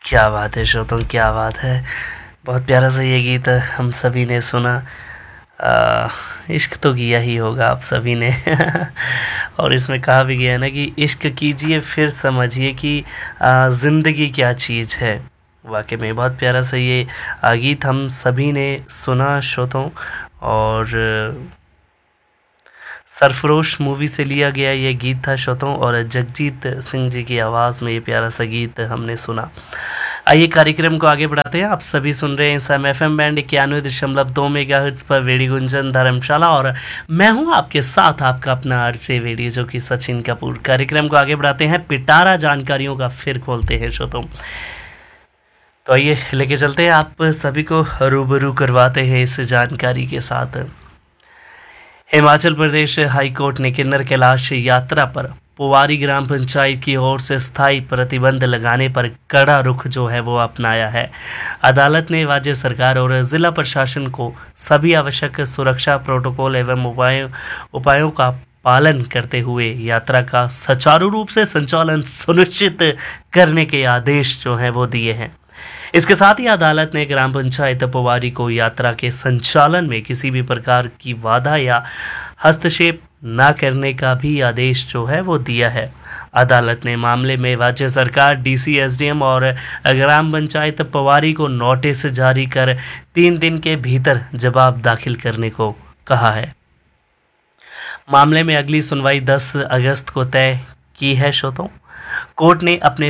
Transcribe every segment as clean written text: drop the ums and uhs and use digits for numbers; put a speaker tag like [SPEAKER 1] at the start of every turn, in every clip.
[SPEAKER 1] क्या बात है श्रोतों, क्या बात है। बहुत प्यारा सा ये गीत हम सभी ने सुना। आ, इश्क तो किया ही होगा आप सभी ने और इसमें कहा भी गया है ना कि इश्क कीजिए फिर समझिए कि ज़िंदगी क्या चीज़ है। वाकई में बहुत प्यारा सा ये गीत हम सभी ने सुना श्रोतों। और सरफरोश मूवी से लिया गया ये गीत था श्रोतों, और जगजीत सिंह जी की आवाज़ में ये प्यारा सा गीत हमने सुना। आइए कार्यक्रम को आगे बढ़ाते हैं। आप सभी सुन रहे हैं सम FM बैंड 91.2 मेगाहर्ट्ज़ पर वेडी गुंजन धर्मशाला, और मैं हूं आपके साथ आपका अपना आरजे वेडी जो कि सचिन कपूर। कार्यक्रम को आगे बढ़ाते हैं, पिटारा जानकारियों का फिर खोलते हैं श्रोतों। तो आइए लेके चलते हैं, आप सभी को रूबरू करवाते हैं इस जानकारी के साथ। हिमाचल प्रदेश हाई कोर्ट ने किन्नर कैलाश यात्रा पर पोवारी ग्राम पंचायत की ओर से स्थायी प्रतिबंध लगाने पर कड़ा रुख जो है वो अपनाया है। अदालत ने राज्य सरकार और जिला प्रशासन को सभी आवश्यक सुरक्षा प्रोटोकॉल एवं उपायों का पालन करते हुए यात्रा का सुचारू रूप से संचालन सुनिश्चित करने के आदेश जो हैं वो दिए हैं। इसके साथ ही अदालत ने ग्राम पंचायत पोवारी को यात्रा के संचालन में किसी भी प्रकार की बाधा या हस्तक्षेप न करने का भी आदेश जो है वो दिया है। अदालत ने मामले में राज्य सरकार, DC, SDM और ग्राम पंचायत पोवारी को नोटिस जारी कर 3 दिन के भीतर जवाब दाखिल करने को कहा है। मामले में अगली सुनवाई 10 अगस्त को तय की है श्रोतों। कोर्ट ने अपने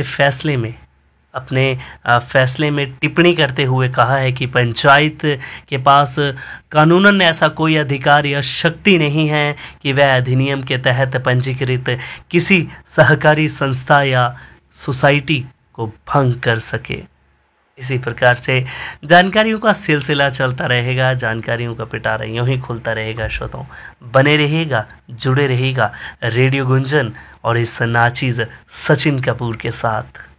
[SPEAKER 1] फैसले में टिप्पणी करते हुए कहा है कि पंचायत के पास कानूनन ऐसा कोई अधिकार या शक्ति नहीं है कि वह अधिनियम के तहत पंजीकृत किसी सहकारी संस्था या सोसाइटी को भंग कर सके। इसी प्रकार से जानकारियों का सिलसिला चलता रहेगा, जानकारियों का पिटारा यूं ही खुलता रहेगा श्रोताओं। बने रहिएगा, जुड़े रहिएगा रेडियो गुंजन और इस नाचीज सचिन कपूर के साथ।